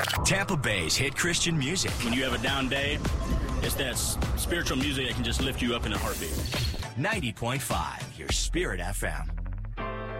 Tampa Bay's hit Christian music. When you have a down day, it's that spiritual music that can just lift you up in a heartbeat. 90.5, your Spirit FM.